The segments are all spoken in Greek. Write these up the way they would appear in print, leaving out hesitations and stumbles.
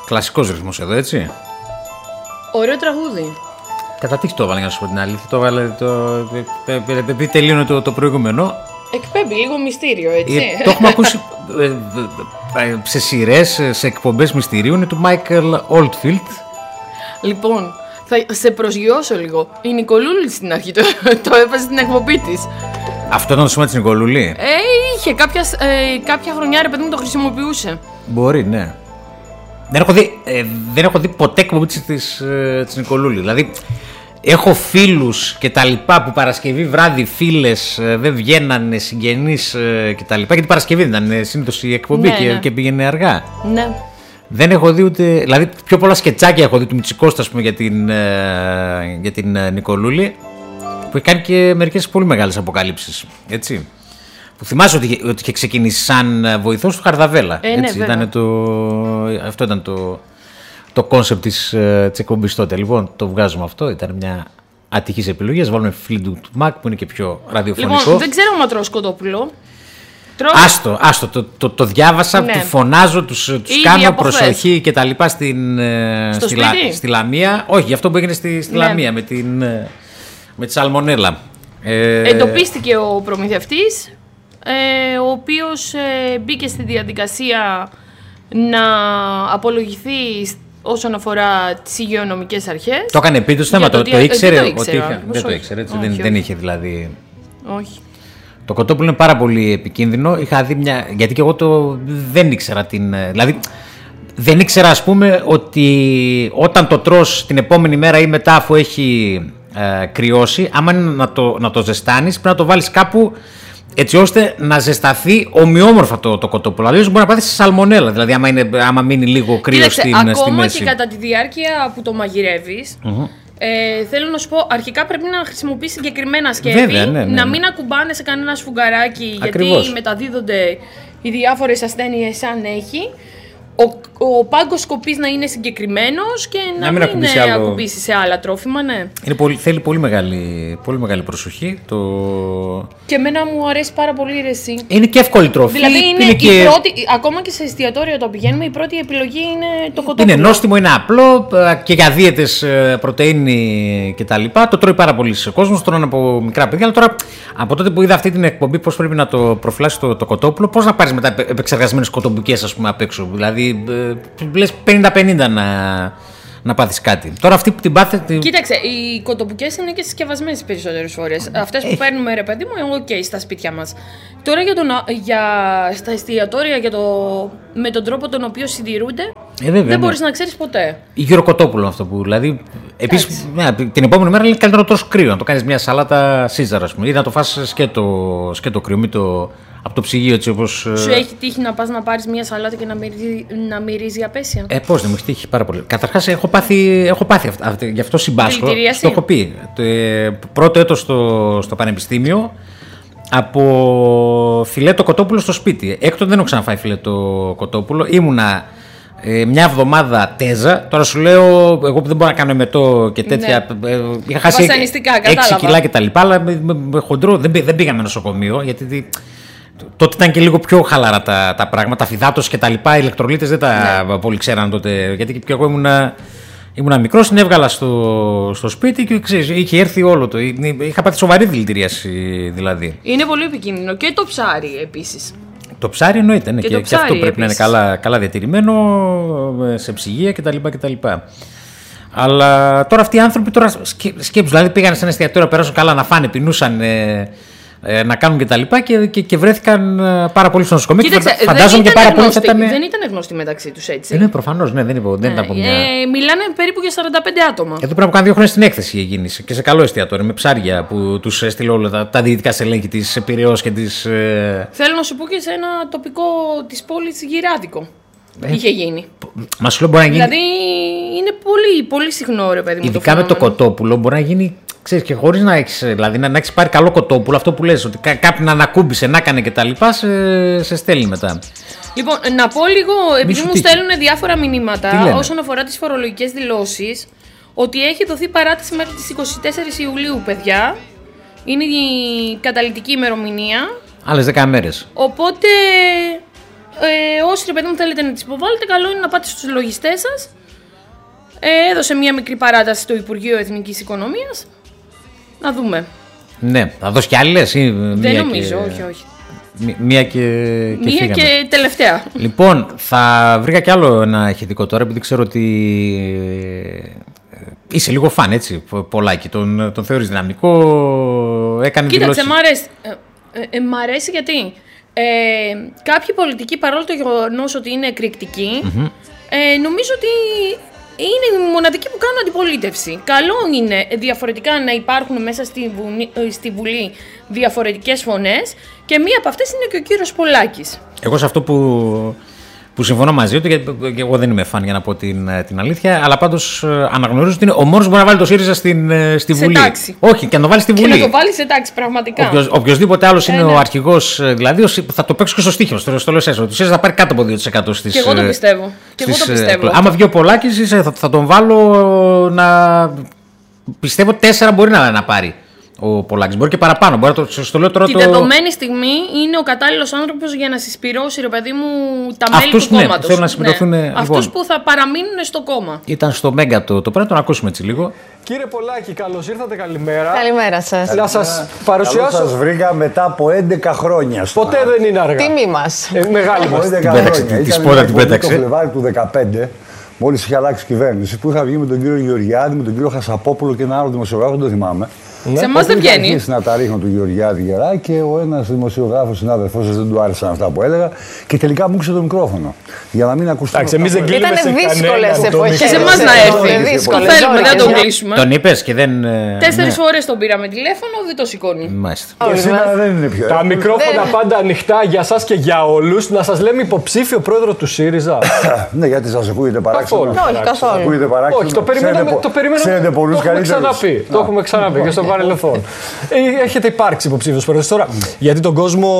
Κλασικός ρυθμός εδώ, έτσι. Ωραίο τραγούδι. Κατά τύχη το έβαλε, για να σου πω την αλήθεια. Το έβαλε. Επειδή τελείωνε το προηγούμενο. Εκπέμπει λίγο μυστήριο, έτσι. Το έχουμε ακούσει σε σειρές, σε εκπομπές μυστηρίου. Είναι του Michael Oldfield. Λοιπόν, θα σε προσγειώσω λίγο. Η Νικολούλη στην αρχή το έβαζε στην εκπομπή της. Αυτό ήταν το σήμα της Νικολούλη. Είχε κάποια χρονιά, ρε παιδί μου, το χρησιμοποιούσε. Μπορεί, ναι. Δεν έχω δει ποτέ εκπομπή της Νικολούλη. Δηλαδή, έχω φίλους και τα λοιπά που Παρασκευή βράδυ φίλες δεν βγαίνανε, συγγενείς και τα λοιπά. Γιατί Παρασκευή δεν ήταν συνήθως η εκπομπή, ναι, και πήγαινε αργά. Ναι. Δεν έχω δει ούτε. Δηλαδή, πιο πολλά σκετσάκια έχω δει του Μητσικώστα, ας πούμε, για την Νικολούλη, που έχει κάνει και μερικές πολύ μεγάλες αποκαλύψεις. Έτσι. Που θυμάσαι ότι είχε ξεκινήσει σαν βοηθός του Χαρδαβέλα. Έτσι, ναι, αυτό ήταν το κόνσεπτ της εκπομπής τότε. Λοιπόν, το βγάζουμε αυτό. Ήταν μια ατυχής επιλογή. Ας βάλουμε Fleetwood Mac που είναι και πιο ραδιοφωνικό. Λοιπόν, δεν ξέρω αν τρώω σκοτόπουλο. Άστο, το διάβασα, ναι. Του φωνάζω, τους κάνω προσοχή και τα λοιπά στη Λαμία. Όχι, για αυτό που έγινε στη ναι. Λαμία με τη σαλμονέλα. Εντοπίστηκε ο προμηθευτής, ο οποίος μπήκε στη διαδικασία να απολογηθεί όσον αφορά τις υγειονομικές αρχές. Το έκανε επί του θέμα, το ήξερε ότι είχε. Δεν το ήξερε, έτσι, δεν είχε δηλαδή. Όχι. Το κοτόπουλο είναι πάρα πολύ επικίνδυνο. Είχα δει γιατί και εγώ δεν ήξερα δηλαδή, δεν ήξερα, ας πούμε, ότι όταν το τρως την επόμενη μέρα ή μετά, αφού έχει κρυώσει, άμα είναι να το ζεστάνεις, πρέπει να το βάλεις κάπου έτσι ώστε να ζεσταθεί ομοιόμορφα το κοτόπουλο. Αλλιώς μπορεί να πάθεις σαλμονέλα, δηλαδή άμα μείνει λίγο κρύο στη μέση. Ακόμα και κατά τη διάρκεια που το μαγειρεύεις, θέλω να σου πω, αρχικά πρέπει να χρησιμοποιείς συγκεκριμένα σκεύη. Βέβαια, ναι. Να μην ακουμπάνε σε κανένα σφουγγαράκι. Ακριβώς. Γιατί μεταδίδονται οι διάφορες ασθένειες αν έχει. Ο πάγκος σκοπής να είναι συγκεκριμένος και να μην ακουμπήσει σε άλλα τρόφιμα, ναι. Θέλει πολύ μεγάλη προσοχή. Και εμένα μου αρέσει πάρα πολύ η ρεσί. Είναι και εύκολη τροφή. Δηλαδή είναι πρώτη, ακόμα και σε εστιατόριο όταν πηγαίνουμε, η πρώτη επιλογή είναι το κοτόπουλο. Είναι νόστιμο, είναι απλό και για δίαιτες, πρωτεΐνη κτλ. Το τρώει πάρα πολύ ο κόσμος, το τρώνε από μικρά παιδιά. Αλλά τώρα, από τότε που είδα αυτή την εκπομπή, πώς πρέπει να το προφυλάσσει το κοτόπουλο, πώς να πάρεις μετά επεξεργασμένες κοτομπουκές, ας πούμε, απ' έξω. Δηλαδή, λες 50-50 να πάθεις κάτι. Τώρα αυτή που την πάθετε. Κοίταξε, οι κοτομπουκές είναι και συσκευασμένες περισσότερες φορές. Αυτές που παίρνουμε, ρε παιδί μου, στα σπίτια μας. Τώρα στα εστιατόρια, με τον τρόπο τον οποίο συντηρούνται, δεν μπορείς να ξέρεις ποτέ. Η γυροκοτόπουλο αυτό που. Δηλαδή, επίσης, την επόμενη μέρα είναι καλύτερο να τρως κρύο. Να το κάνεις μια σαλάτα Σίζαρ, ας πούμε, ή να το φας σκέτο κρύο, από το ψυγείο, έτσι όπως. Σου έχει τύχει να πας να πάρεις μια σαλάτα και να μυρίζει απέσια? Πώς δεν μου έχει τύχει πάρα πολύ. Καταρχάς, έχω πάθει γι' αυτό συμπάσχω. Το έχω πει. Πρώτο έτος στο πανεπιστήμιο, από φιλέτο κοτόπουλο στο σπίτι. Έκτοτε δεν έχω ξαναφάει φιλέτο κοτόπουλο. Ήμουνα μια εβδομάδα τέζα. Τώρα σου λέω, εγώ που δεν μπορώ να κάνω εμετό και τέτοια. Ναι. Είχα χάσει 6 κιλά κτλ. Αλλά με χοντρό δεν πήγαμε νοσοκομείο, γιατί. Τότε ήταν και λίγο πιο χαλαρά τα πράγματα, φυδάτος και τα λοιπά, οι ηλεκτρολίτες δεν τα πολύ ξέραν τότε, γιατί και εγώ ήμουνα μικρός, την έβγαλα στο σπίτι και ξέρεις, είχε έρθει όλο το, είχα πάθει σοβαρή δηλητηρίαση δηλαδή. Είναι πολύ επικίνδυνο και το ψάρι επίσης. Το ψάρι εννοείται, ναι, και αυτό πρέπει επίσης να είναι καλά διατηρημένο, σε ψυγεία κτλ. Αλλά τώρα αυτοί οι άνθρωποι σκέψου, δηλαδή πήγαν σε ένα εστιατόριο, περάσουν καλά να φάνε, πεινούσαν, να κάνουν και τα λοιπά και βρέθηκαν πάρα πολύ στο νοσοκομείο. Κοίταξε, φαντάζομαι και πάρα πολύ θα ήταν. Δεν ήταν γνωστοί μεταξύ τους, έτσι. Ναι, προφανώς, ναι, δεν ήταν από μια. Μιλάνε περίπου για 45 άτομα. Εδώ πρέπει να κάνω 2 χρόνια στην έκθεση είχε γίνει και σε καλό εστιατόριο με ψάρια που τους έστειλε όλα τα διαιτητικά στελέχη της Πειραιώς και της. Θέλω να σου πω και σε ένα τοπικό της πόλης γυράδικο. Είχε γίνει. Μα σου λέω μπορεί να γίνει. Δηλαδή είναι πολύ, πολύ συχνό, ρε παιδί μου. Ειδικά με το κοτόπουλο μπορεί να γίνει. Ξέρεις, και χωρίς να έχεις, δηλαδή, να έχεις πάρει καλό κοτόπουλο, αυτό που λες, ότι κάποιον να ανακούμπησε, να έκανε και τα λοιπά, σε στέλνει μετά. Λοιπόν, να πω λίγο, επειδή μου στέλνουν διάφορα μηνύματα όσον αφορά τις φορολογικές δηλώσεις, ότι έχει δοθεί παράταση μέχρι τις 24 Ιουλίου, παιδιά. Είναι η καταλυτική ημερομηνία. Άλλες 10 μέρες. Οπότε Όσοι ρε παιδί μου θέλετε να τις υποβάλλετε, καλό είναι να πάτε στους λογιστές σας. Έδωσε μία μικρή παράταση στο Υπουργείο Εθνικής Οικονομίας. Να δούμε. Ναι, θα δώσει κι άλλες ή δεν νομίζω, όχι. Μία και τελευταία. Λοιπόν, θα βρήκα κι άλλο ένα ηχητικό τώρα, επειδή ξέρω ότι είσαι λίγο φαν, έτσι, Πολάκη. Τον θεωρείς δυναμικό, έκανε κοίταξε, μ' αρέσει γιατί κάποιοι πολιτικοί, παρόλο το γεγονός ότι είναι εκρηκτικοί, νομίζω ότι είναι οι μοναδικοί που κάνουν αντιπολίτευση. Καλό είναι διαφορετικά να υπάρχουν μέσα στη Βουλή διαφορετικές φωνές και μία από αυτές είναι και ο κύριος Πολάκης. Εγώ σε αυτό που συμφωνώ μαζί του, γιατί εγώ δεν είμαι φαν για να πω την αλήθεια, αλλά πάντως αναγνωρίζω ότι είναι ο μόνος που μπορεί να βάλει το ΣΥΡΙΖΑ στη Βουλή. Τάξη. Όχι, και να το βάλει στη Βουλή. Και να το βάλει σε τάξη, πραγματικά. Οποιοδήποτε άλλος είναι ο αρχηγός, δηλαδή θα το παίξει και στο στοίχημα, στο λέω εσένα. Το ΣΥΡΙΖΑ θα πάρει κάτω από 2% στις. Και εγώ το πιστεύω. Άμα βγει ο Πολάκης, θα τον βάλω να. Πιστεύω 4 μπορεί να πάρει. Ο Πολάκης μπορεί και παραπάνω. Μπορεί να το λέω τώρα. Τη δεδομένη στιγμή είναι ο κατάλληλος άνθρωπος για να συσπυρώσει, ρε παιδί μου, τα μέλη του κόμματος. Θέλουν να συμπληρωθούν. Αυτούς που θα παραμείνουν στο κόμμα. Ήταν στο Μέγκα το πρέπει να τον ακούσουμε έτσι λίγο. Κύριε Πολάκη, καλώς ήρθατε, καλημέρα. Καλημέρα σας. Να σας παρουσιάσω. Σας βρήκα μετά από 11 χρόνια. Ποτέ δεν είναι αργά. Τιμή μας. Μεγάλη μας. 11 χρόνια. Τη σπόρα την πέταξε. Το Φλεβάρι του 2015, μόλις είχε αλλάξει κυβέρνηση, που είχα βγει με τον κύριο Γεωργιάδη, με τον κύριο Χασαπόπουλο και ένα άλλο δημοσιογράφο, δεν το θυμάμαι. Σε εμάς δεν βγαίνει. Είχα αρχίσει να τα ρίχνω του Γεωργιάδη γερά και ο ένας δημοσιογράφος συνάδελφός σας δεν του άρεσαν αυτά που έλεγα και τελικά μου ήξερε το μικρόφωνο. Για να μην ακουστούν. Εμείς δεν κλείνουμε σε κανένα. Ήταν δύσκολες εποχές. Και σε εμάς να έρθει. Το θέλουμε, δεν τον κλείσουμε. Τον είπες και δεν. 4 φορές τον πήραμε τηλέφωνο, δεν το σηκώνει. Μάλιστα. Και σήμερα δεν είναι πιο. Τα μικρόφωνα πάντα ανοιχτά για σας και για όλους. Να σας λέμε υποψήφιο πρόεδρο του ΣΥΡΙΖΑ. Ναι, γιατί σας ακούγεται παράξενο. Όχι, καθόλου. Ακούγεται παράξενο. Όχι, το περιμένουμε. Το έχουμε ξαναπεί και στο παρελθόν. Έχετε υπάρξει υποψήφιος πρόεδρος. Τώρα, γιατί τον κόσμο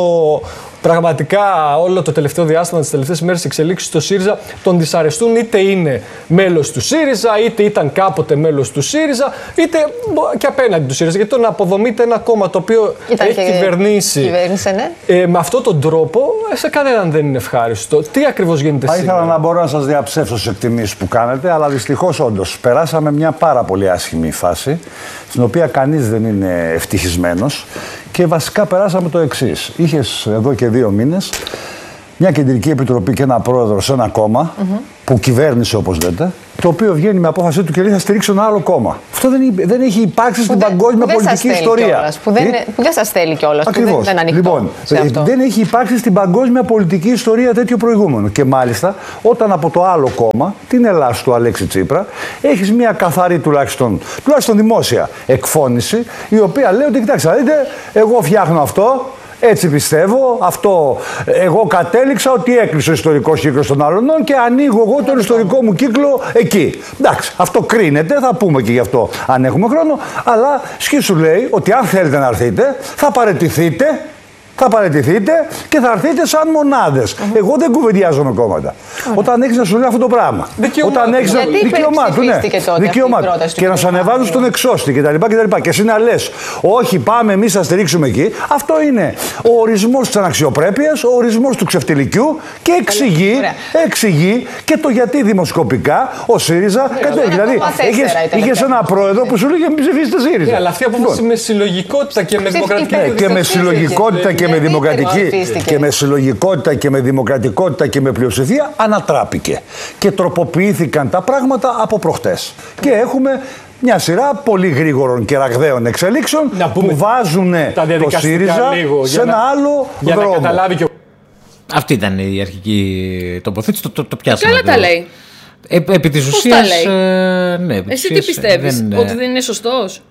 πραγματικά όλο το τελευταίο διάστημα, τις τελευταίες μέρες εξελίξεις στο ΣΥΡΙΖΑ τον δυσαρεστούν, είτε είναι μέλος του ΣΥΡΙΖΑ, είτε ήταν κάποτε μέλος του ΣΥΡΙΖΑ, είτε και απέναντι του ΣΥΡΙΖΑ. Γιατί το να αποδομείται ένα κόμμα το οποίο έχει κυβερνήσει με αυτόν τον τρόπο, σε κανέναν δεν είναι ευχάριστο. Τι ακριβώς γίνεται σήμερα? Θα ήθελα να μπορώ να σας διαψεύσω στις εκτιμήσεις που κάνετε, αλλά δυστυχώς όντως περάσαμε μια πάρα πολύ άσχημη φάση, στην οποία κανείς δεν είναι ευτυχισμένος και βασικά περάσαμε το εξής. Είχες εδώ και 2 μήνες μια κεντρική επιτροπή και ένα πρόεδρο σε ένα κόμμα που κυβέρνησε, όπως λέτε, το οποίο βγαίνει με απόφασή του και λέει θα στηρίξει ένα άλλο κόμμα. Αυτό δεν έχει υπάρξει στην παγκόσμια πολιτική ιστορία. Που δεν σας θέλει κιόλας. Ακριβώς. Δεν λοιπόν, δεν έχει υπάρξει στην παγκόσμια πολιτική ιστορία τέτοιο προηγούμενο. Και μάλιστα όταν από το άλλο κόμμα, την Ελλάς του Αλέξη Τσίπρα, έχεις μια καθαρή τουλάχιστον δημόσια εκφώνηση, η οποία λέει ότι κοιτάξτε, δείτε, εγώ φτιάχνω αυτό. Έτσι πιστεύω, αυτό εγώ κατέληξα ότι έκλεισε ο ιστορικός κύκλος των Αλωνών και ανοίγω εγώ τον ιστορικό μου κύκλο εκεί. Εντάξει, αυτό κρίνεται, θα πούμε και γι' αυτό αν έχουμε χρόνο, αλλά σου λέει ότι αν θέλετε να έρθετε, θα παραιτηθείτε και θα έρθετε σαν μονάδες. Εγώ δεν κουβεντιάζω με κόμματα. Όταν έχεις να σου λέει αυτό το πράγμα. Όταν έχεις να. Δικαιωμάτου. Και να σου ανεβάζουν στον εξώστη κτλ. Και εσύ να λες, όχι, πάμε εμείς να στηρίξουμε εκεί. Αυτό είναι ο ορισμός της αναξιοπρέπειας, ο ορισμός του ξεφτιλικιού και εξηγεί και το γιατί δημοσκοπικά ο ΣΥΡΙΖΑ κατέβηκε. Δηλαδή, είχες ένα πρόεδρο που σου λέγε μην ψηφίσετε ΣΥΡΙΖΑ. Αλλά αυτή η απόφαση με συλλογικότητα και με δημοκρατική. Και με συλλογικότητα και με δημοκρατική και με συλλογικότητα και με δημοκρατικότητα και με πλειοψηφία ανατράπηκε. Και τροποποιήθηκαν τα πράγματα από προχτές. Και έχουμε μια σειρά πολύ γρήγορων και ραγδαίων εξελίξεων που βάζουν το ΣΥΡΙΖΑ σε ένα άλλο δρόμο. Να καταλάβει και... Αυτή ήταν η αρχική τοποθέτηση, το πιάσαμε. Καλά τα λέει. Επί της ουσίας, ναι, εσύ τι πιστεύεις, ότι δεν είναι σωστός?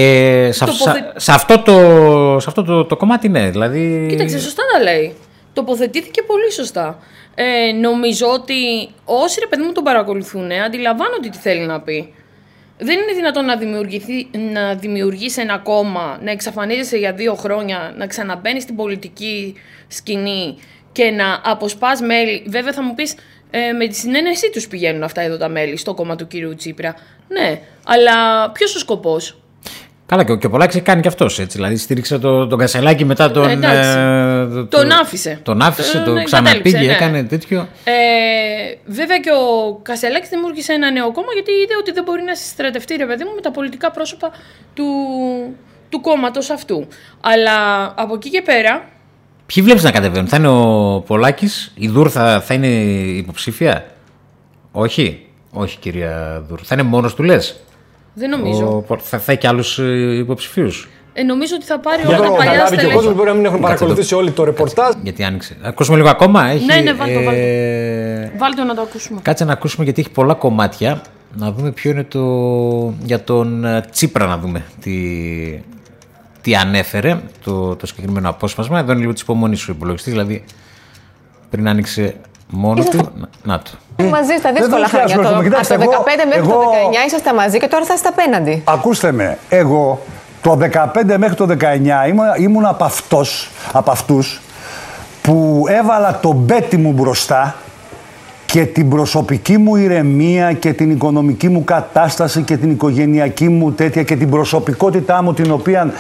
Σε αυτό το κομμάτι ναι, δηλαδή... Κοίταξε, σωστά τα λέει. Τοποθετήθηκε πολύ σωστά. Νομίζω ότι όσοι ρε παιδί μου τον παρακολουθούν, αντιλαμβάνονται τι θέλει να πει. Δεν είναι δυνατόν να δημιουργήσει ένα κόμμα, να εξαφανίζεσαι για 2 χρόνια, να ξαναμπαίνεις στην πολιτική σκηνή και να αποσπάς μέλη. Βέβαια θα μου πεις, με τη συνένεσή τους πηγαίνουν αυτά εδώ τα μέλη στο κόμμα του κυρίου Τσίπρα. Ναι, αλλά ποιος ο σκοπός? Καλά, και ο Πολάκης κάνει και αυτός έτσι. Δηλαδή στήριξε τον Κασελάκη μετά τον Τον άφησε. Τον άφησε, το ξαναπήγε, έκανε τέτοιο. Βέβαια και ο Κασελάκης δημιούργησε ένα νέο κόμμα γιατί είδε ότι δεν μπορεί να συστρατευτεί, ρε παιδί μου, με τα πολιτικά πρόσωπα του κόμματος αυτού. Αλλά από εκεί και πέρα. Ποιοι βλέπεις να κατεβαίνουν, θα είναι ο Πολάκης, η Δούρ θα είναι υποψήφια? Όχι, κυρία Δούρ. Θα είναι μόνος του, λες? Δεν νομίζω. Θα έχει και άλλους υποψηφίους. Νομίζω ότι θα πάρει όλα τα παλιά στελέχη. Και ο κόσμος μπορεί να μην έχουν παρακολουθήσει όλη το ρεπορτάζ. Γιατί άνοιξε. Ακούσουμε λίγο ακόμα. Ναι, βάλτε να το ακούσουμε. Κάτσε να ακούσουμε γιατί έχει πολλά κομμάτια. Να δούμε ποιο είναι για τον Τσίπρα, να δούμε τι ανέφερε το συγκεκριμένο απόσπασμα. Εδώ είναι λίγο της υπομονής σου υπολογιστής, δηλαδή πριν άνοιξε μόνο του. Να το. Μαζί στα δύσκολα χρόνια. Από το 2015 μέχρι το 2019 είσαστε μαζί και τώρα θα είστε απέναντι. Ακούστε με, εγώ το 2015 μέχρι το 2019 ήμουν από αυτούς που έβαλα το μπέτι μου μπροστά και την προσωπική μου ηρεμία και την οικονομική μου κατάσταση και την οικογενειακή μου τέτοια και την προσωπικότητά μου την οποία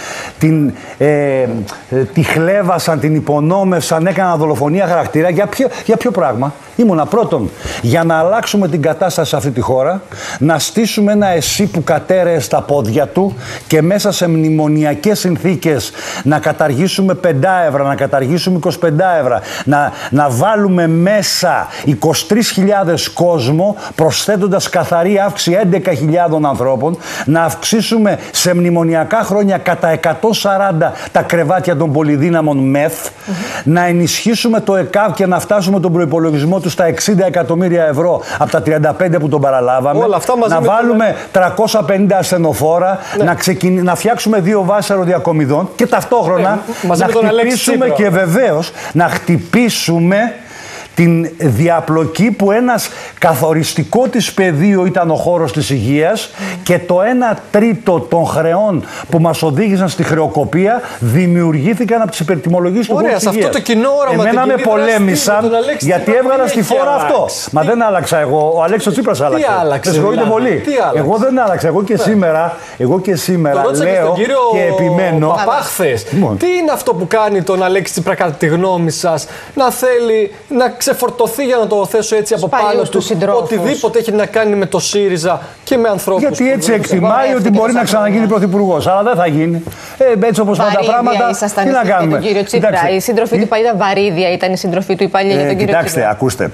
τη χλέβασαν, την υπονόμευσαν, έκαναν δολοφονία χαρακτήρα. Για ποιο πράγμα? Ήμουνα πρώτον για να αλλάξουμε την κατάσταση σε αυτή τη χώρα, να στήσουμε ένα ΕΣΥ που κατέρεε στα πόδια του και μέσα σε μνημονιακές συνθήκες να καταργήσουμε 5 ευρώ, να καταργήσουμε 25 ευρώ, να βάλουμε μέσα 23.000 κόσμο, προσθέτοντας καθαρή αύξηση 11.000 ανθρώπων, να αυξήσουμε σε μνημονιακά χρόνια κατά 140 τα κρεβάτια των πολυδύναμων ΜΕΘ, να ενισχύσουμε το ΕΚΑΒ και να φτάσουμε τον προϋπολογισμό του στα 60 εκατομμύρια ευρώ από τα 35 που τον παραλάβαμε, να βάλουμε 350 ασθενοφόρα, να φτιάξουμε 2 βάσεις αεροδιακομιδών και ταυτόχρονα να χτυπήσουμε και βεβαίως να χτυπήσουμε την διαπλοκή που ένας καθοριστικό της πεδίο ήταν ο χώρος της υγείας και το 1/3 των χρεών που μας οδήγησαν στη χρεοκοπία δημιουργήθηκαν από τις υπερτιμολογίες του χώρου της υγείας. Αυτό το κοινό όραμα. Εμένα με πολέμησαν γιατί έβγαλα στη φόρα αυτό. Μα δεν άλλαξα εγώ. Ο Αλέξης Τσίπρας άλλαξε. Τι άλλαξε? Συγχωρείτε πολύ. Εγώ δεν άλλαξα. Εγώ και σήμερα λέω και επιμένω. Παπάχθες. Τι είναι αυτό που κάνει τον Αλέξη Τσίπρα κατά τη γνώμη σας να θέλει να ξεφορτωθεί, για να το θέσω έτσι, από πάνω του οτιδήποτε έχει να κάνει με το ΣΥΡΙΖΑ και με ανθρώπους? Γιατί έτσι εκτιμάει ότι μπορεί να ξαναγίνει πρωθυπουργός, αλλά δεν θα γίνει. Έτσι όπως πάνε τα πράγματα, τι να κάνουμε? Τον κύριο Τσίπρα, η σύντροφη του Παλιά Βαρύδια ήταν η σύντροφή του Υπάλληλη για τον κύριο Τσίπρα. Κοιτάξτε, ακούστε.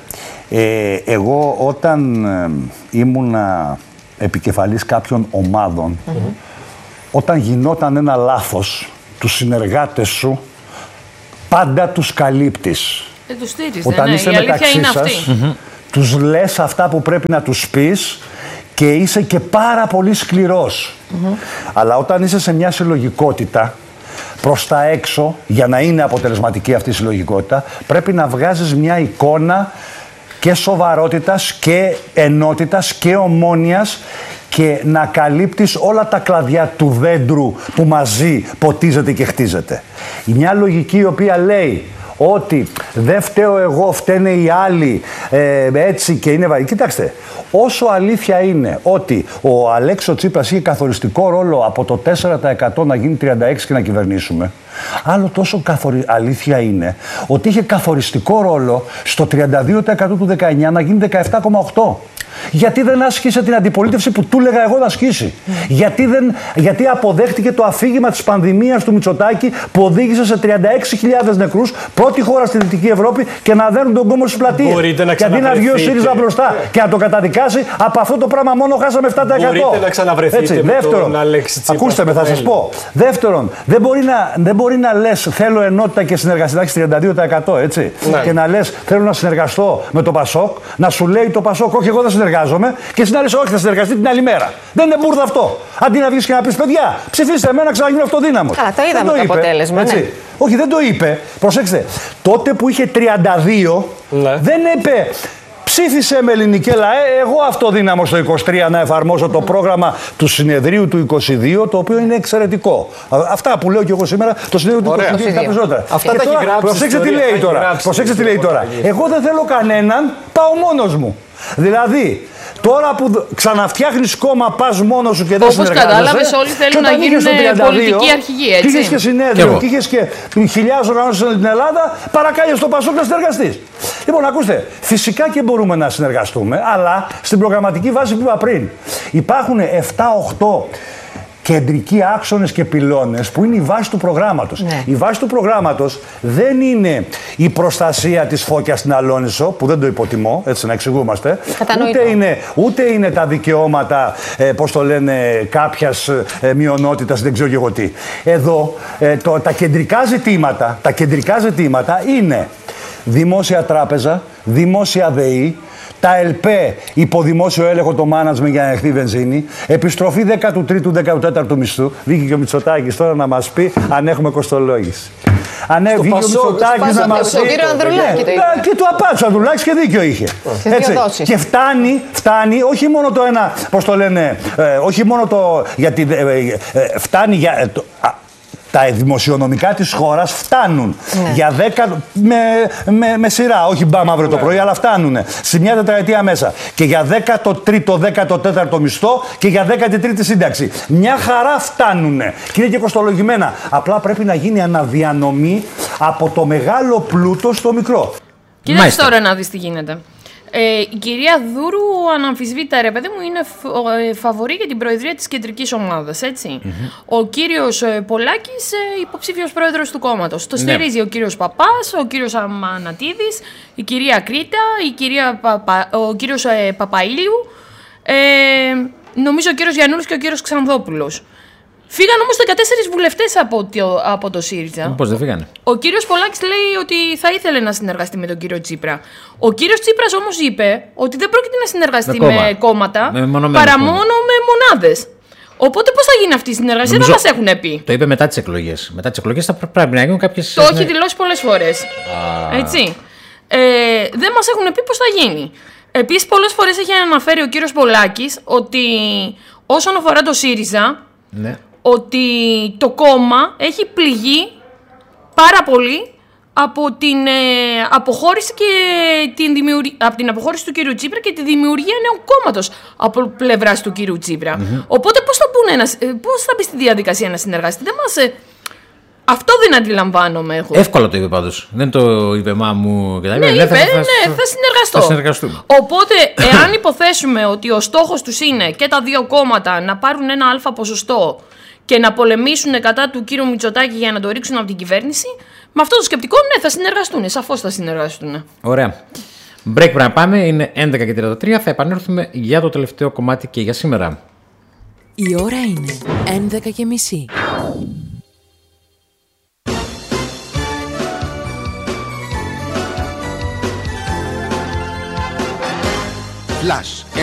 Εγώ όταν ήμουνα επικεφαλής κάποιων ομάδων, όταν γινόταν ένα λάθος, τους συνεργάτες σου πάντα τους καλύπτεις. Τους στήριζε, όταν είσαι μεταξύ σας, τους λες αυτά που πρέπει να τους πεις και είσαι και πάρα πολύ σκληρός. Αλλά όταν είσαι σε μια συλλογικότητα, προς τα έξω, για να είναι αποτελεσματική αυτή η συλλογικότητα, πρέπει να βγάζεις μια εικόνα και σοβαρότητας και ενότητας και ομόνοιας και να καλύπτεις όλα τα κλαδιά του δέντρου που μαζί ποτίζεται και χτίζεται. Μια λογική η οποία λέει ότι δεν φταίω εγώ, φταίνε οι άλλοι, έτσι και είναι βαρύ. Κοιτάξτε, όσο αλήθεια είναι ότι ο Αλέξης Τσίπρας είχε καθοριστικό ρόλο από το 4% να γίνει 36% και να κυβερνήσουμε, άλλο τόσο αλήθεια είναι ότι είχε καθοριστικό ρόλο στο 32% του 19 να γίνει 17,8%. Γιατί δεν άσκησε την αντιπολίτευση που του έλεγα εγώ να ασκήσει? Γιατί αποδέχτηκε το αφήγημα της πανδημίας του Μητσοτάκη που οδήγησε σε 36.000 νεκρούς, πρώτη χώρα στη Δυτική Ευρώπη, και να δένουν τον κόμμα στις πλατείες? Και αντί να βγει ο ΣΥΡΙΖΑ μπροστά και να το καταδικάσει, από αυτό το πράγμα μόνο χάσαμε 7%. Μπορείτε να ξαναβρεθείτε με τον Αλέξη Τσίπρα? Ακούστε με, θα σας πω. Δεύτερον, δεν μπορεί να λες θέλω ενότητα και συνεργασία, να έχεις 32%, έτσι. Και να λες θέλω να συνεργαστώ με το ΠΑΣΟΚ, να σου λέει το ΠΑΣΟΚ όχι, εγώ δεν συνεργάζομαι, και εσύ να λες όχι, θα συνεργαστεί την άλλη μέρα. Δεν είναι μπουρδα αυτό. Αντί να βγεις και να πεις παιδιά, ψηφίστε εμένα, ξαναγίνω αυτοδύναμος. Καλά, το είδαμε το αποτέλεσμα. Ναι. Όχι, δεν το είπε. Προσέξτε. Τότε που είχε 32, δεν είπε ψήφισε με ελληνική ΛΑΕ, εγώ αυτοδύναμος το 23 να εφαρμόσω το πρόγραμμα του συνεδρίου του 22, το οποίο είναι εξαιρετικό. Αυτά που λέω και εγώ σήμερα, το συνεδρίο του 22 είναι τα περισσότερα. Αυτά τα έχει γράψει. Προσέξτε τι λέει τώρα. Εγώ δεν θέλω κανέναν, πάω μόνος μου. Δηλαδή, Τώρα που ξαναφτιάχνεις κόμμα, πας μόνος σου και δεν συνεργάζεσαι. Όπως κατάλαβες, όλοι θέλουν να γίνουν πολιτικοί αρχηγοί, έτσι. Και είχες και συνέδριο, και είχες και χιλιάδες οργανώσεις στην Ελλάδα, παρακάλεσες το Πασόκ να συνεργαστείς. Λοιπόν, ακούστε, φυσικά και μπορούμε να συνεργαστούμε, αλλά στην προγραμματική βάση που είπα πριν, υπάρχουν 7-8 κεντρικοί άξονες και πυλώνες που είναι η βάση του προγράμματος. Ναι. Η βάση του προγράμματος δεν είναι η προστασία της Φώκιας στην Αλόνισο, που δεν το υποτιμώ, έτσι να εξηγούμαστε. Ούτε είναι τα δικαιώματα, πώς το λένε, κάποιας μειονότητας, δεν ξέρω και εγώ τι. Εδώ τα κεντρικά ζητήματα είναι δημόσια τράπεζα, δημόσια ΔΕΗ, τα ΕΛΠΕ υποδημόσιο έλεγχο το management για να ανοιχτεί βενζίνη, επιστροφή 13ου-14ου μισθού. Βγήκε και ο Μητσοτάκης τώρα να μας πει αν έχουμε κοστολόγηση. Βγήκε ο Μητσοτάκης να μας πει. Στον κύριο Ανδρουλάκη το είπε. Και του απάντησε ο Ανδρουλάκης και δίκιο είχε. Και φτάνει όχι μόνο το ένα, πώς το λένε, όχι μόνο το. Γιατί φτάνει για. Τα δημοσιονομικά της χώρας φτάνουν για 10 με σειρά, όχι μπαμ αύριο το πρωί, αλλά φτάνουν σε μια τετραετία μέσα. Και για 13ο, 14ο μισθό και για 13η σύνταξη. Μια χαρά φτάνουν. Και είναι και κοστολογημένα. Απλά πρέπει να γίνει αναδιανομή από το μεγάλο πλούτο στο μικρό. Κοίταξε τώρα να δεις τι γίνεται. Η κυρία Δούρου αναμφισβήτητα, ρε παιδί μου, είναι φαβορή για την προεδρία της κεντρικής ομάδας, έτσι. Ο κύριος Πολάκης, υποψήφιος πρόεδρος του κόμματος. Το στηρίζει ο κύριος Παπάς, ο κύριος Αμανατίδης, η κυρία Κρήτα, ο κύριος Παπαήλιου, νομίζω ο κύριος Γιαννούλης και ο κύριος Ξανδόπουλος. Φύγαν όμως 14 βουλευτές από το ΣΥΡΙΖΑ. Πώς δεν φύγανε? Ο κύριος Πολάκης λέει ότι θα ήθελε να συνεργαστεί με τον κύριο Τσίπρα. Ο κύριος Τσίπρας όμως είπε ότι δεν πρόκειται να συνεργαστεί με κόμματα, παρά μόνο με μονάδες. Οπότε πώς θα γίνει αυτή η συνεργασία, δεν μας έχουν πει. Το είπε μετά τις εκλογές. Μετά τις εκλογές θα πρέπει να γίνουν κάποιες. Το έχει δηλώσει πολλές φορές. Έτσι. Δεν μας έχουν πει πώς θα γίνει. Επίσης, πολλές φορές έχει αναφέρει ο κύριος Πολάκης ότι όσον αφορά το ΣΥΡΙΖΑ. Ναι. Ότι το κόμμα έχει πληγεί πάρα πολύ από την αποχώρηση και από την αποχώρηση του κύριου Τσίπρα και τη δημιουργία νέου κόμματος από πλευράς του κύριου Τσίπρα. Οπότε πώς θα μπει στη διαδικασία να συνεργαστεί? Αυτό δεν αντιλαμβάνομαι εγώ. Εύκολα το είπε πάντως. Δεν το είπε μου και τα ναι, είπε, θα συνεργαστώ. Θα συνεργαστούμε. Οπότε, εάν υποθέσουμε ότι ο στόχος τους είναι και τα δύο κόμματα να πάρουν ένα αλφα ποσοστό και να πολεμήσουν κατά του κύριου Μητσοτάκη για να το ρίξουν από την κυβέρνηση, με αυτό το σκεπτικό, ναι, θα συνεργαστούν. Σαφώς θα συνεργαστούν. Ωραία. Break πρέπει να πάμε. Είναι 11:33. Θα επανέλθουμε για το τελευταίο κομμάτι και για σήμερα. Η ώρα είναι 11:30. Flash